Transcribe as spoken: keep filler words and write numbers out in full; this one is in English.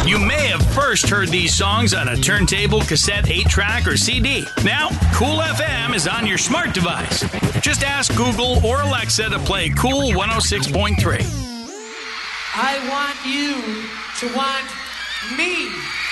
You may have first heard these songs on a turntable, cassette, eight track, or C D. Now, Cool F M is on your smart device. Just ask Google or Alexa to play Cool one oh six point three. I want you to want me.